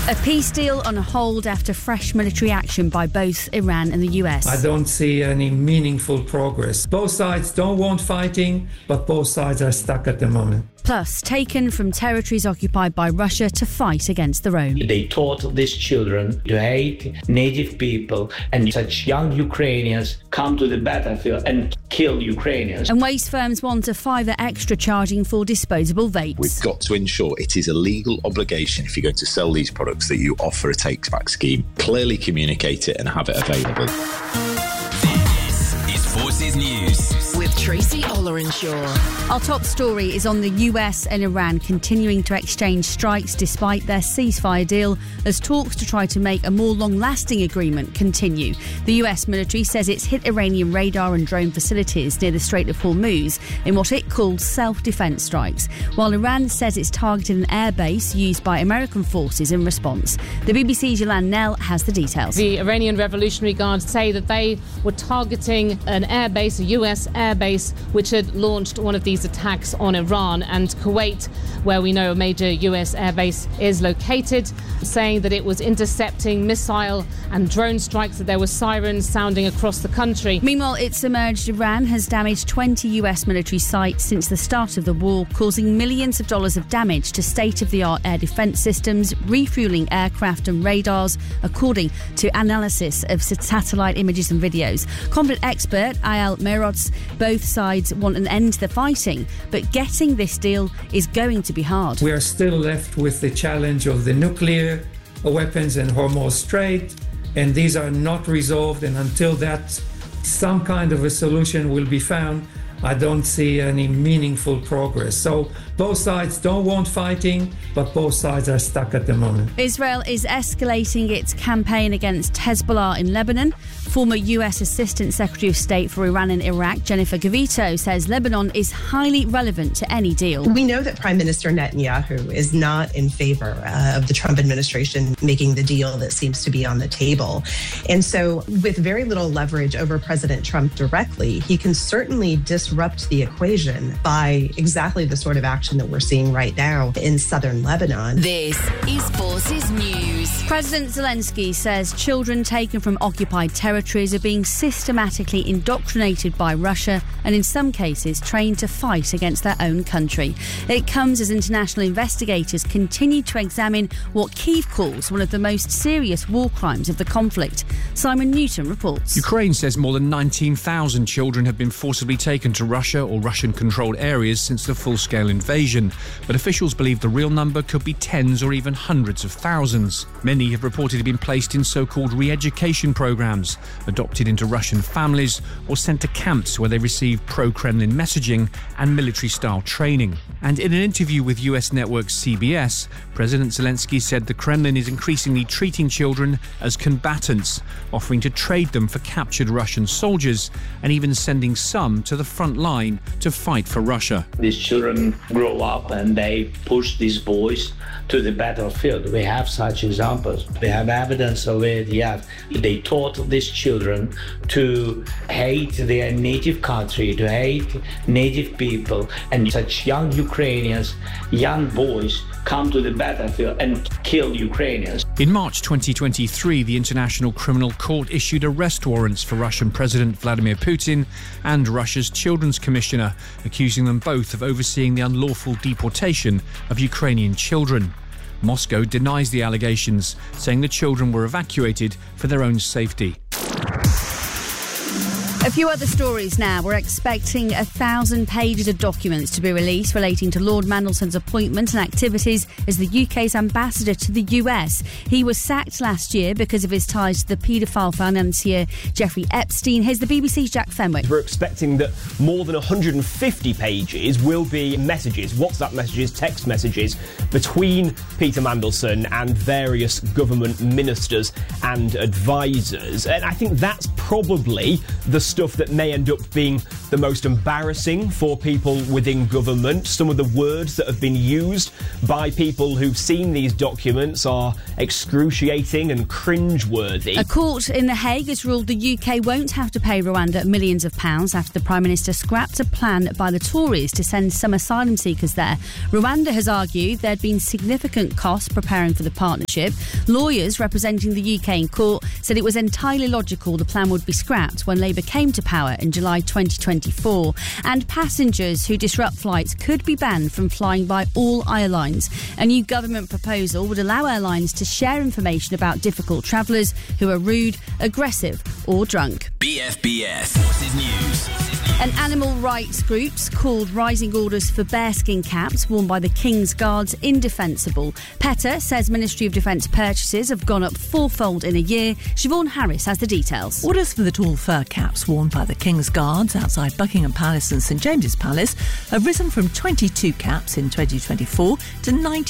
A peace deal on hold after fresh military action by both Iran and the US. I don't see any meaningful progress. Both sides don't want fighting, but both sides are stuck at the moment. Plus, taken from territories occupied by Russia to fight against their own. They taught these children to hate native people, and such young Ukrainians come to the battlefield and kill Ukrainians. And waste firms want a $5 extra charging for disposable vapes. We've got to ensure it is a legal obligation if you're going to sell these products that you offer a take-back scheme. Clearly communicate it and have it available. This is Forces News with Tracy Ollerenshaw. Our top story is on the US and Iran continuing to exchange strikes despite their ceasefire deal as talks to try to make a more long-lasting agreement continue. The US military says it's hit Iranian radar and drone facilities near the Strait of Hormuz in what it called self-defense strikes, while Iran says it's targeted an airbase used by American forces in response. The BBC's Yolande Nell has the details. The Iranian Revolutionary Guard say that they were targeting an airbase, a US airbase, which had launched one of these attacks on Iran, and Kuwait, where we know a major US airbase is located, saying that it was intercepting missile and drone strikes, that there were sirens sounding across the country. Meanwhile, it's emerged Iran has damaged 20 US military sites since the start of the war, causing millions of dollars of damage to state-of-the-art air defense systems, refueling aircraft and radars, according to analysis of satellite images and videos. Conflict expert Ayal Meroz, both sides want an end to the fighting, but getting this deal is going to be hard. We are still left with the challenge of the nuclear weapons in Hormuz Strait, and these are not resolved, and until that some kind of a solution will be found, I don't see any meaningful progress. So both sides don't want fighting, but both sides are stuck at the moment. Israel is escalating its campaign against Hezbollah in Lebanon. Former US Assistant Secretary of State for Iran and Iraq, Jennifer Gavito, says Lebanon is highly relevant to any deal. We know that Prime Minister Netanyahu is not in favor of the Trump administration making the deal that seems to be on the table. And so with very little leverage over President Trump directly, he can certainly disrupt the equation by exactly the sort of action that we're seeing right now in southern Lebanon. This is Forces News. President Zelensky says children taken from occupied territories are being systematically indoctrinated by Russia and in some cases trained to fight against their own country. It comes as international investigators continue to examine what Kyiv calls one of the most serious war crimes of the conflict. Simon Newton reports. Ukraine says more than 19,000 children have been forcibly taken to Russia or Russian-controlled areas since the full-scale invasion, but officials believe the real number could be tens or even hundreds of thousands. Many have reportedly been placed in so-called re-education programs, adopted into Russian families or sent to camps where they receive pro-Kremlin messaging and military-style training. And in an interview with US network CBS, President Zelensky said the Kremlin is increasingly treating children as combatants, offering to trade them for captured Russian soldiers and even sending some to the front line to fight for Russia. These children grow up and they push these boys to the battlefield. We have such examples. We have evidence of it. They taught these children to hate their native country, to hate native people, and such young Ukrainians, young boys, come to the battlefield and kill Ukrainians. In March 2023, the International Criminal Court issued arrest warrants for Russian President Vladimir Putin and Russia's Children's Commissioner, accusing them both of overseeing the unlawful deportation of Ukrainian children. Moscow denies the allegations, saying the children were evacuated for their own safety. A few other stories now. We're expecting 1,000 pages of documents to be released relating to Lord Mandelson's appointment and activities as the UK's ambassador to the US. He was sacked last year because of his ties to the paedophile financier Jeffrey Epstein. Here's the BBC's Jack Fenwick. We're expecting that more than 150 pages will be messages, WhatsApp messages, text messages between Peter Mandelson and various government ministers and advisors. And I think that's probably the stuff that may end up being the most embarrassing for people within government. Some of the words that have been used by people who've seen these documents are excruciating and cringe-worthy. A court in The Hague has ruled the UK won't have to pay Rwanda millions of pounds after the Prime Minister scrapped a plan by the Tories to send some asylum seekers there. Rwanda has argued there'd been significant costs preparing for the partnership. Lawyers representing the UK in court said it was entirely logical the plan would be scrapped when Labour came to power in July 2024. And passengers who disrupt flights could be banned from flying by all airlines. A new government proposal would allow airlines to share information about difficult travellers who are rude, aggressive or drunk. BFBS Forces News. An animal rights group's called Rising Orders for bearskin caps worn by the King's Guards indefensible. PETA says Ministry of Defence purchases have gone up fourfold in a year. Siobhan Harris has the details. Orders for the tall fur caps worn by the King's Guards outside Buckingham Palace and St James's Palace have risen from 22 caps in 2024 to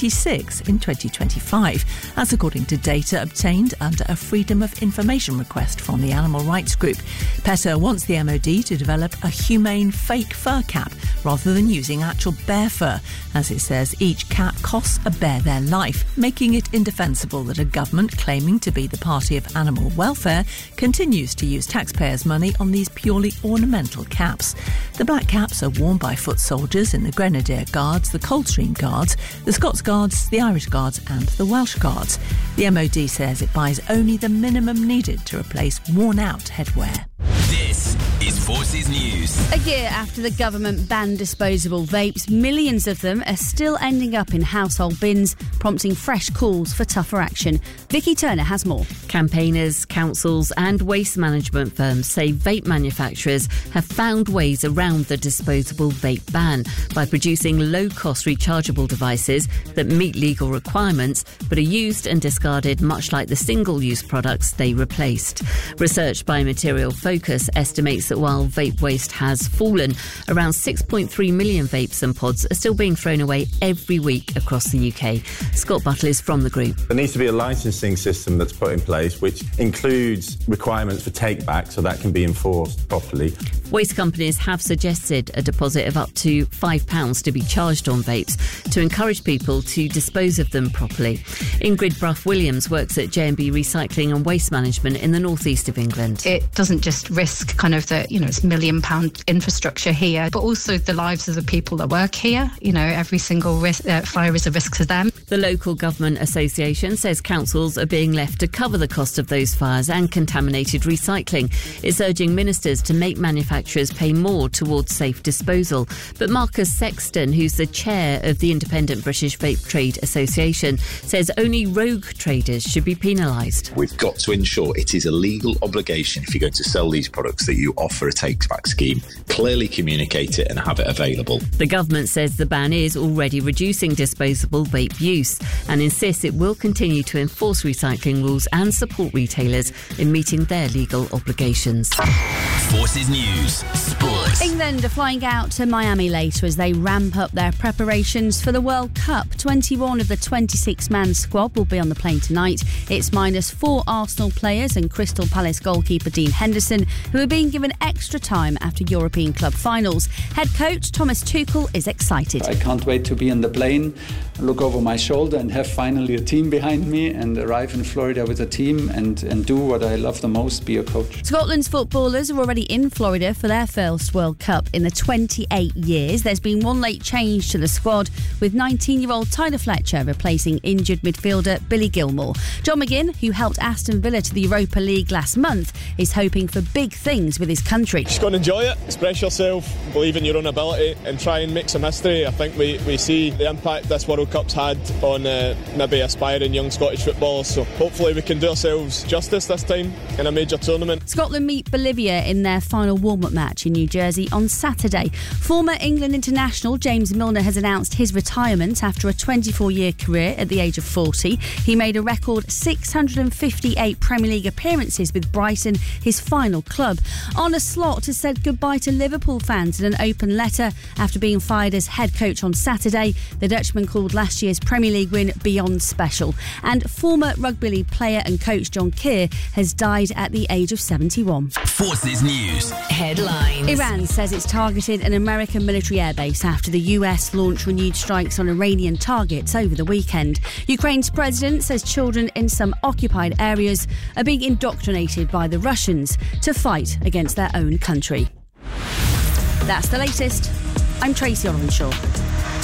96 in 2025. That's according to data obtained under a Freedom of Information request from the animal rights group. PETA wants the MOD to develop a humane fake fur cap rather than using actual bear fur. As it says, each cap costs a bear their life, making it indefensible that a government claiming to be the party of animal welfare continues to use taxpayers' money on these purely ornamental caps. The black caps are worn by foot soldiers in the Grenadier Guards, the Coldstream Guards, the Scots Guards, the Irish Guards and the Welsh Guards. The MOD says it buys only the minimum needed to replace worn-out headwear. This is Forces News. A year after the government banned disposable vapes, millions of them are still ending up in household bins, prompting fresh calls for tougher action. Vicky Turner has more. Campaigners, councils and waste management firms say vape manufacturers have found ways around the disposable vape ban by producing low-cost rechargeable devices that meet legal requirements but are used and discarded much like the single-use products they replaced. Research by Material Focus estimates that while vape waste has fallen, around 6.3 million vapes and pods are still being thrown away every week across the UK. Scott Butler is from the group. There needs to be a licensing system that's put in place which includes requirements for take-back so that can be enforced properly. Waste companies have suggested a deposit of up to £5 to be charged on vapes to encourage people to dispose of them properly. Ingrid Bruff-Williams works at J&B Recycling and Waste Management in the northeast of England. It doesn't just risk kind of the, it's £1 million infrastructure here, but also the lives of the people that work here. Every single fire is a risk to them. The local government association says councils are being left to cover the cost of those fires and contaminated recycling. It's urging ministers to make manufacturers pay more towards safe disposal. But Marcus Sexton, who's the chair of the Independent British Vape Trade Association, says only rogue traders should be penalised. We've got to ensure it is a legal obligation if you're going to sell these products that you offer a take-back scheme. Clearly communicate it and have it available. The government says the ban is already reducing disposable vape use and insists it will continue to enforce recycling rules and support retailers in meeting their legal obligations. Forces News Sport. England are flying out to Miami later as they ramp up their preparations for the World Cup. 21 of the 26-man squad will be on the plane tonight. It's minus 4 Arsenal players and Crystal Palace goalkeeper Dean Henderson, who are being given extra time after European club finals. Head coach Thomas Tuchel is excited. I can't wait to be on the plane, look over my shoulder and have finally a team behind me and arrive in Florida with a team and do what I love the most, be a coach. Scotland's footballers are already in Florida for their first World Cup in the 28 years. There's been one late change to the squad, with 19-year-old Tyler Fletcher replacing injured midfielder Billy Gilmore. John McGinn, who helped Aston Villa to the Europa League last month, is hoping for big things with his country. Just go and enjoy it, express yourself, believe in your own ability and try and make some history. I think we see the impact this World Cup's had on maybe aspiring young Scottish footballers, so hopefully we can do ourselves justice this time in a major tournament. Scotland meet Bolivia in their final warm-up match in New Jersey Jersey on Saturday. Former England international James Milner has announced his retirement after a 24-year career at the age of 40. He made a record 658 Premier League appearances with Brighton, his final club. Arne Slot has said goodbye to Liverpool fans in an open letter after being fired as head coach on Saturday. The Dutchman called last year's Premier League win beyond special. And former rugby league player and coach John Keir has died at the age of 71. Forces News headlines. Iran says it's targeted an American military airbase after the US launched renewed strikes on Iranian targets over the weekend. Ukraine's president says children in some occupied areas are being indoctrinated by the Russians to fight against their own country. That's the latest. I'm Tracy Orenshaw.